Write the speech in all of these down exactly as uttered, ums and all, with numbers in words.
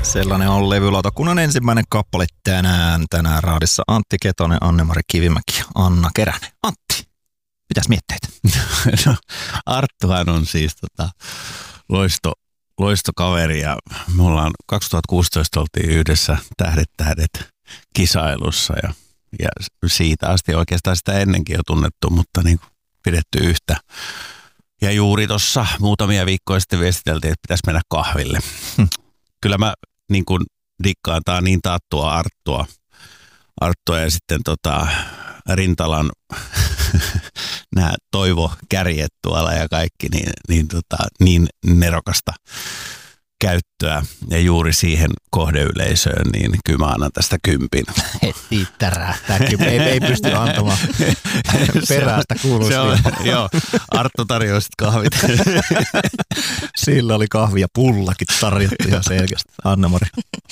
Sellainen on levylautakunnan ensimmäinen kappale tänään. Tänään raadissa Antti Ketonen, Anne-Mari Kivimäki ja Anna Keränen. Antti, mitäs mietteitä? No, Arttuhan on siis tota, loisto, loistokaveri ja me ollaan kaksituhattakuusitoista oltiin yhdessä Tähdet tähdet kisailussa ja, ja siitä asti oikeastaan sitä ennenkin jo tunnettu, mutta niin kuin pidetty yhtä. Ja juuri tuossa muutamia viikkoja sitten viestiteltiin, että pitäisi mennä kahville. Hm. Kyllä mä niin kuin dikkaan, tää on niin taattua Arttua, Arttua ja sitten tota, Rintalan nämä toivokärjet tuolla ja kaikki, niin, niin, tota, niin nerokasta käyttöä. Ja juuri siihen kohdeyleisöön, niin kyllä mä annan tästä kympin. Heti tärähtää. Ei, ei pysty antamaan perästä kuulostaa. Joo, Arttu tarjoaa sitten kahvit. Sillä oli kahvi ja pullakin tarjottu ihan selkeästi. Anne-Mari.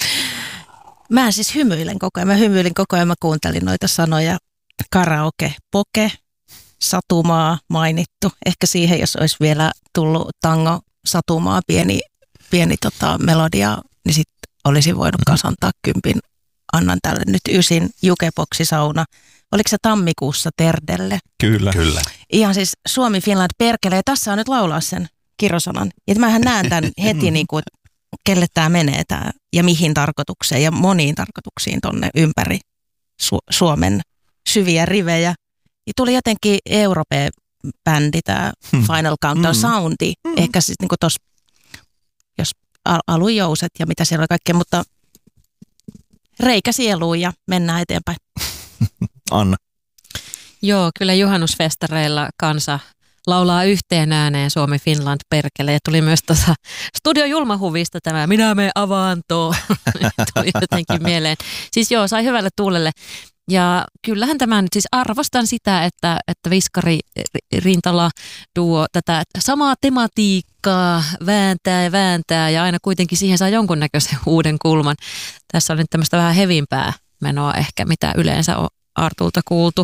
Mä siis hymyilen koko ajan. Mä hymyilin koko ajan. Mä kuuntelin noita sanoja. Karaoke, poke, satumaa mainittu. Ehkä siihen, jos olisi vielä tullut tango, satumaa, pieni, pieni tota, melodia, niin sitten olisin voinut kanssa antaa kympin. Annan tälle nyt ysin jukeboksisauna. Oliko se tammikuussa Terdelle? Kyllä. Kyllä. Ihan siis Suomi, Finland, perkele. Ja tässä on nyt laulaa sen kirjosanan. Ja mähän näen tämän heti, niin kuin, kelle tämä menee tää, ja mihin tarkoitukseen ja moniin tarkoituksiin tonne ympäri Su- Suomen syviä rivejä. Ja tuli jotenkin Europe-bändi, tämä hmm. Final Countdown hmm. soundi. Hmm. Ehkä siis niin kuin tuossa, jos al- alujouset ja mitä siellä oli kaikkea, mutta reikä sieluun ja mennään eteenpäin. Anna. Joo, kyllä juhannusfestareilla kansa laulaa yhteen ääneen Suomi, Finland, perkele. Ja tuli myös tuossa Studio Julmahuvista tämä Minä menen avaantoon. Tuli jotenkin mieleen. Siis joo, sai hyvälle tuulelle. Ja kyllähän tämä nyt siis arvostan sitä, että, että Viskari Rintala duo tätä samaa tematiikkaa vääntää ja vääntää ja aina kuitenkin siihen saa jonkunnäköisen uuden kulman. Tässä on nyt tämmöistä vähän hevimpää menoa ehkä, mitä yleensä on Artulta kuultu.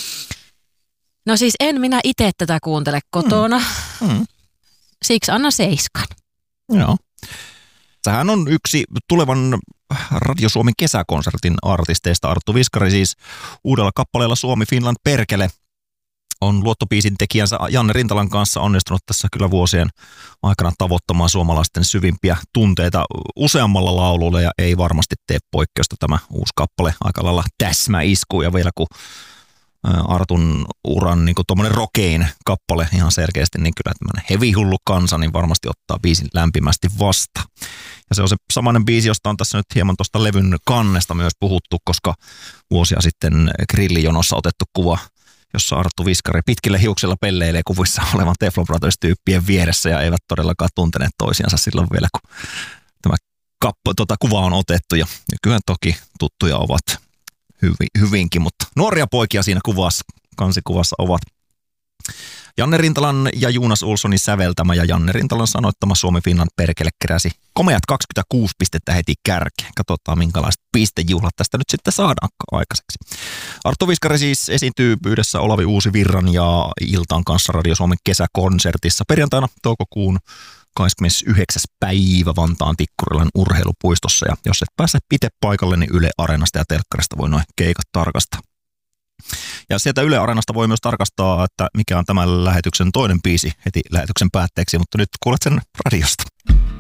No siis en minä itse tätä kuuntele kotona, mm. Mm. Siksi anna seiskan. Joo. Tämähän on yksi tulevan Radio Suomen kesäkonsertin artisteista. Arttu Viskari siis uudella kappaleella Suomi, Finland, perkele on luottobiisin tekijänsä Janne Rintalan kanssa onnistunut tässä kyllä vuosien aikana tavoittamaan suomalaisten syvimpiä tunteita useammalla laululla ja ei varmasti tee poikkeusta tämä uusi kappale. Aika lailla täsmäisku ja vielä kun Artun uran niin tuommoinen rockein kappale ihan selkeästi, niin kyllä tämmöinen hevihullu kansa niin varmasti ottaa biisin lämpimästi vastaan. Ja se on se samainen biisi, josta on tässä nyt hieman tuosta levyn kannesta myös puhuttu, koska vuosia sitten grillijonossa otettu kuva, jossa Arttu Viskari pitkille hiuksilla pelleilee kuvissa olevan Teflon Brothers-tyyppien vieressä ja eivät todellakaan tunteneet toisiansa silloin vielä, kun tämä kappa, tota, kuva on otettu. Ja nykyään toki tuttuja ovat hyvin, hyvinkin, mutta nuoria poikia siinä kuvassa, kansikuvassa ovat. Janne Rintalan ja Jonas Olssonin säveltämä ja Janne Rintalan sanoittama Suomi Finland perkele keräsi komeat kaksikymmentäkuusi pistettä heti kärkeen. Katsotaan minkälaiset pistejuhlat tästä nyt sitten saadaan aikaiseksi. Arttu Viskari siis esiintyy yhdessä Olavi Uusivirran ja Iltan kanssa Radio Suomen kesäkonsertissa perjantaina toukokuun kahdeskymmenesyhdeksäs päivä Vantaan Tikkurilan urheilupuistossa. Ja jos et pääse itse paikalle, niin Yle Areenasta ja telkkarista voi noin keikat tarkastaa. Ja sieltä Yle Areenasta voi myös tarkastaa, että mikä on tämän lähetyksen toinen biisi heti lähetyksen päätteeksi, mutta nyt kuulet sen radiosta.